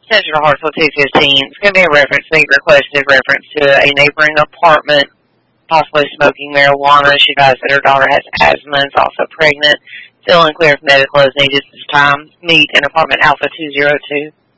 Central Hartsville 215. It's going to be a reference, being requested reference to a neighboring apartment, possibly smoking marijuana. She advised that her daughter has asthma and is also pregnant. Still unclear if medical is needed at this time. Meet in apartment Alpha 202.